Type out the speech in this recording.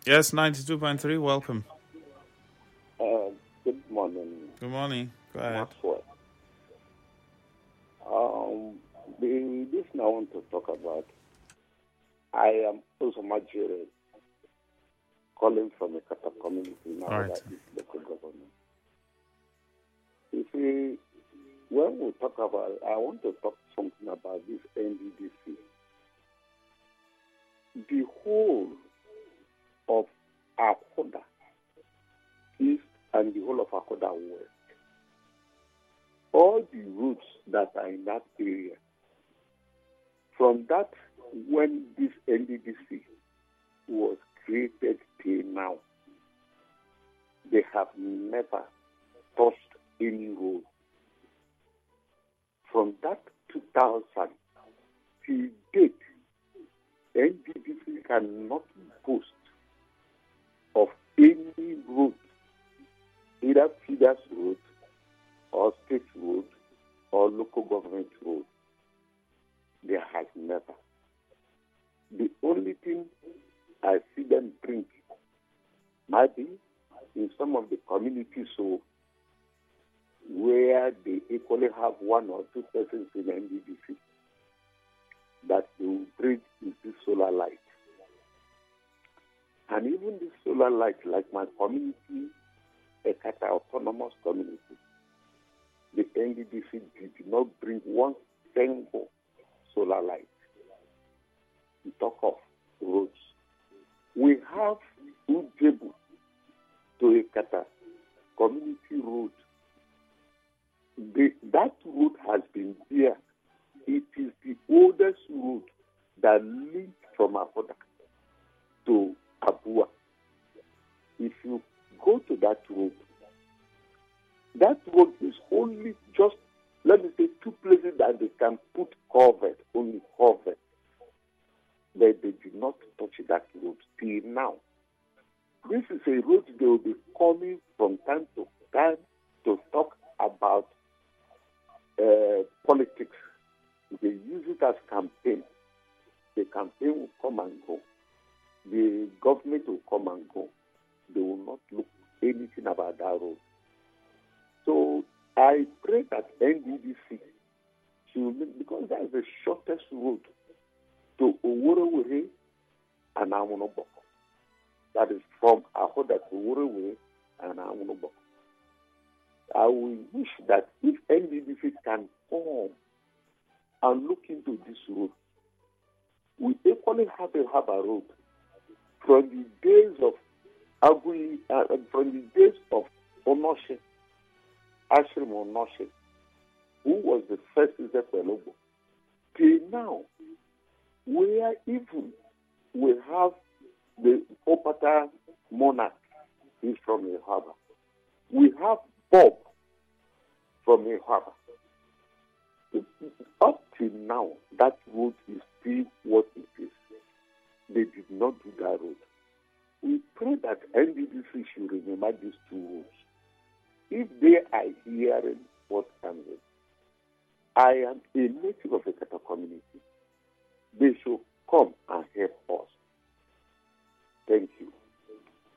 Yes, 92.3. Welcome. Good morning, Good morning. Go ahead. Maxwell. This I want to talk about. I am also Majere, calling from a Kata community now All right. that is local government. You see, when we talk about it, I want to talk something about this NDDC. The whole of Akoda East and the whole of Akoda West, all the routes that are in that area, from that when this NDDC was created till now, they have never touched any road. From that 2000 till date, NDDC cannot boast of any road, either feeders road or state road or local government road. There has never. The only thing I see them bring might be in some of the communities so where they equally have one or two persons in NDDC that they will bring is this solar light. And even this solar light, like my community, Ekata Autonomous Community, the NDDC did not bring one single solar light. We talk of roads. We have Ujebu to Ekata Community Road. That road has been there. It is the oldest road that leads from Akoda to Abua. If you go to that road is only just, let me say, two places that they can put covered, only covered. But they did not touch that road till now. This is a road they will be coming from time to time to talk about politics. They use it as campaign. The campaign will come and go. The government will come and go. They will not look anything about that road. So I pray that NDDC should make, because that is the shortest road to Oworowere and Amunoboko. That is from Ahoda to Oworowere and Amunoboko. I will wish that if NDDC can come and look into this road, we equally have a road from the days of Agui, from the days of Onoshe, Ashrim Onoshe, who was the first Zepelobo, till now, where even we have the Opata monarch is from a harbor. We have Bob from a harbor. Up till now, that road is still what it is. They did not do that road. We pray that NDDC should remember these two roads. If they are hearing what I'm saying, I am a native of the Kata community. They should come and help us. Thank you.